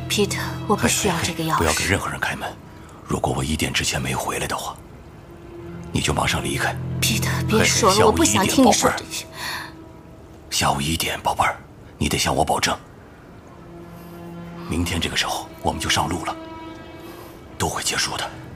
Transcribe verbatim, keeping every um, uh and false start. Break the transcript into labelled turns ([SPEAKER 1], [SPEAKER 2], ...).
[SPEAKER 1] Peter， 我不需要这个钥匙。
[SPEAKER 2] 不要给任何人开门。如果我一点之前没回来的话，你就马上离开。
[SPEAKER 1] Peter， 别说了，我不想听你说这些。
[SPEAKER 2] 下午一点，宝贝儿，你得向我保证。明天这个时候我们就上路了，都会结束的。